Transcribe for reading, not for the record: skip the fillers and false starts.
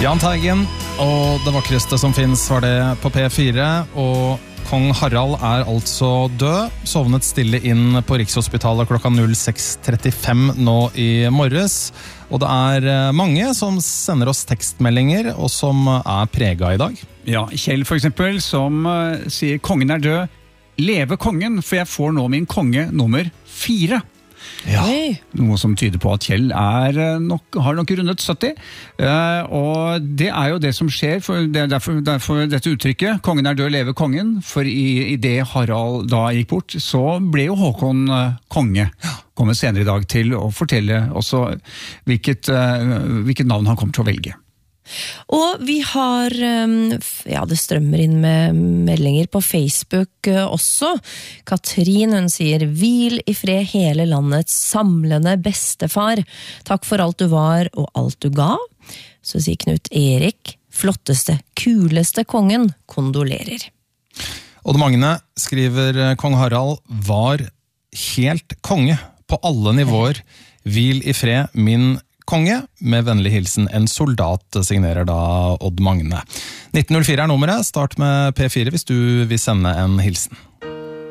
Jahn Teigen, og det vakreste som finnes var det på P4, og kong Harald altså død, sovnet stille inn på Rikshospitalet klokka 06:35 nå i morges, og det mange som sender oss tekstmeldinger, og som preget i dag. Ja, Kjell for eksempel, som sier kongen død, leve kongen, for jeg får nå min konge nummer 4. Ja. Noe som tyder på at Kjell har nok rundet 70, og det jo det som skjer, for det derfor dette uttrykket, kongen død, leve kongen, for i det Harald da gikk bort, så ble jo Håkon konge, kommer senere i dag til å fortelle også hvilket navn han kommer til å velge. Og vi har, det strømmer inn med meldinger på Facebook også. Katrin, hun sier, hvil i fred hele landets samlende bestefar. Takk for alt du var og alt du ga. Så sier Knut Erik, flotteste, kuleste kongen, kondolerer. Odd Magne skriver, kong Harald var helt konge på alle nivåer. Hvil i fred, min konge, med vennlig hilsen en soldat, signerer da Odd Magne. 1904 nummeret, start med P4 hvis du vil sende en hilsen.